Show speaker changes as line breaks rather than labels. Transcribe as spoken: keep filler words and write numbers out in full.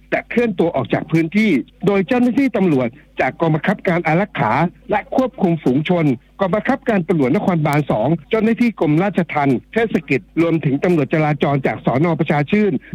จะเคลื่อนตัวออกจากพื้นที่โดยเจ้าหน้าที่ตำรวจจากกองบังคับการอารักขาและควบคุมฝูงชนกองบังคับการตำรวจนครบาลสองเจ้าหน้าที่กรมราชทัณฑ์เทศกิจรวมถึงตำรวจจราจรจากสน.ประชาชื่น